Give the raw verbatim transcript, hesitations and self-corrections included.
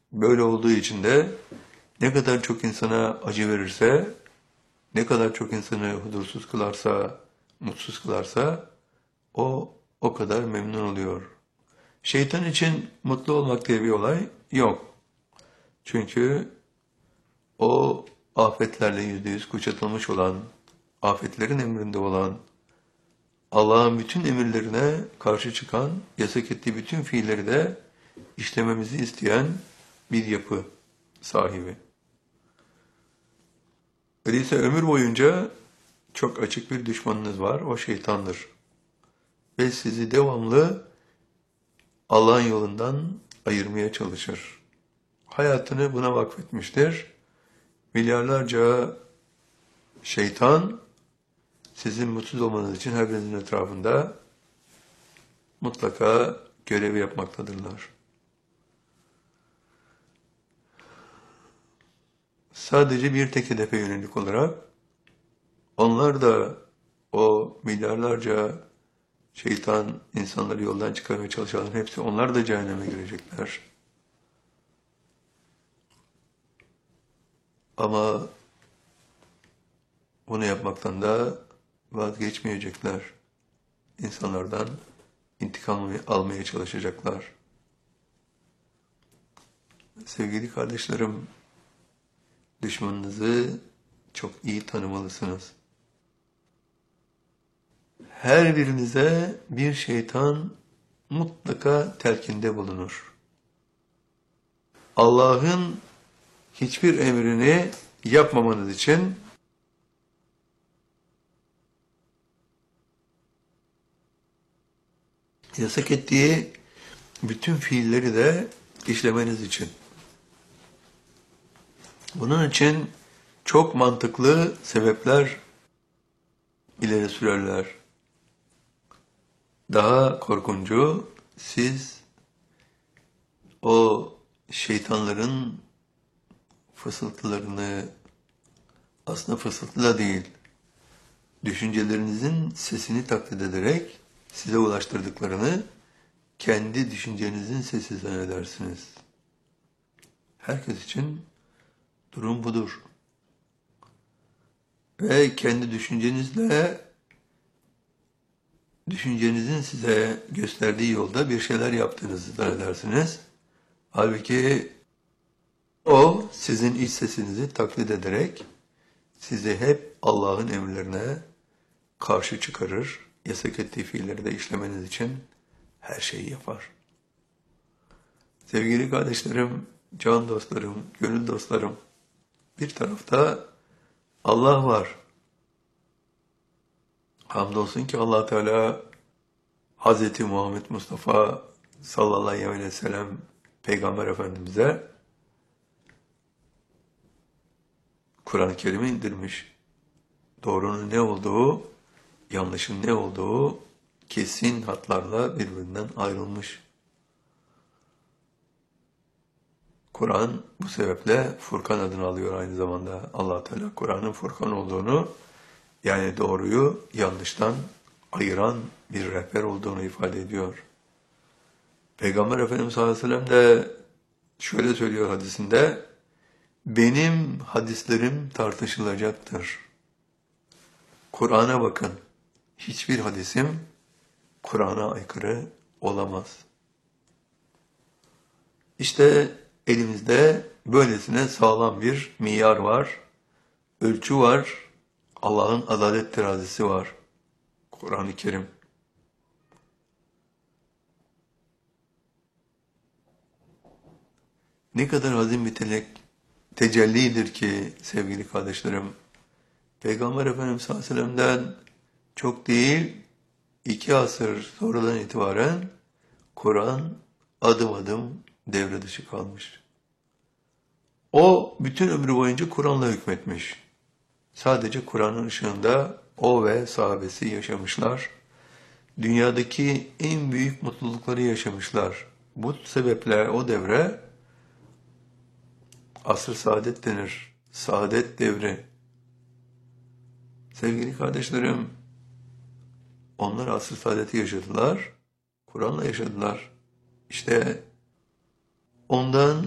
Böyle olduğu için de ne kadar çok insana acı verirse, ne kadar çok insanı huzursuz kılarsa, mutsuz kılarsa o o kadar memnun oluyor. Şeytan için mutlu olmak diye bir olay yok. Çünkü o afetlerle yüzde yüz kuşatılmış olan, afetlerin emrinde olan, Allah'ın bütün emirlerine karşı çıkan, yasak ettiği bütün fiilleri de işlememizi isteyen bir yapı sahibi. Öyleyse ömür boyunca çok açık bir düşmanınız var, o şeytandır. Ve sizi devamlı Allah'ın yolundan ayırmaya çalışır. Hayatını buna vakfetmiştir. Milyarlarca şeytan sizin mutsuz olmanız için her birinizin etrafında mutlaka görevi yapmaktadırlar. Sadece bir tek hedefe yönelik olarak onlar da o milyarlarca şeytan insanları yoldan çıkarmaya çalışanların hepsi onlar da cehenneme girecekler. Ama bunu yapmaktan da vazgeçmeyecekler. İnsanlardan intikam almaya çalışacaklar. Sevgili kardeşlerim, düşmanınızı çok iyi tanımalısınız. Her birinize bir şeytan mutlaka telkinde bulunur. Allah'ın hiçbir emrini yapmamanız için yasak ettiği bütün fiilleri de işlemeniz için. Bunun için çok mantıklı sebepler ileri sürerler. Daha korkuncu, siz o şeytanların fısıltılarını, aslında fısıltı da değil, düşüncelerinizin sesini taklit ederek size ulaştırdıklarını kendi düşüncenizin sesi zannedersiniz. Herkes için durum budur. Ve kendi düşüncenizle düşüncenizin size gösterdiği yolda bir şeyler yaptığınızı zannedersiniz. Halbuki o sizin iç sesinizi taklit ederek sizi hep Allah'ın emirlerine karşı çıkarır, yasak ettiği fiilleri de işlemeniz için her şeyi yapar. Sevgili kardeşlerim, can dostlarım, gönül dostlarım, bir tarafta Allah var. Hamdolsun ki Allah Teala Hazreti Muhammed Mustafa sallallahu aleyhi ve sellem Peygamber Efendimiz'e Kur'an-ı Kerim'i indirmiş. Doğrunun ne olduğu, yanlışın ne olduğu kesin hatlarla birbirinden ayrılmış. Kur'an bu sebeple Furkan adını alıyor aynı zamanda. Allah Teala Kur'an'ın Furkan olduğunu, yani doğruyu yanlıştan ayıran bir rehber olduğunu ifade ediyor. Peygamber Efendimiz sallallahu aleyhi ve sellem de şöyle söylüyor hadisinde, benim hadislerim tartışılacaktır. Kur'an'a bakın, hiçbir hadisim Kur'an'a aykırı olamaz. İşte elimizde böylesine sağlam bir miyar var, ölçü var, Allah'ın adalet terazisi var. Kur'an-ı Kerim. Ne kadar azim bir telek, tecellidir ki sevgili kardeşlerim, Peygamber Efendimiz sallallahu aleyhi ve sellem'den çok değil, iki asır sonradan itibaren Kur'an adım adım devre dışı kalmış. O bütün ömrü boyunca Kur'an'la hükmetmiş. Sadece Kur'an'ın ışığında o ve sahabesi yaşamışlar. Dünyadaki en büyük mutlulukları yaşamışlar. Bu sebeple o devre asr-ı saadet denir. Saadet devri. Sevgili kardeşlerim, onlar asr-ı saadeti yaşadılar, Kur'an'la yaşadılar. İşte ondan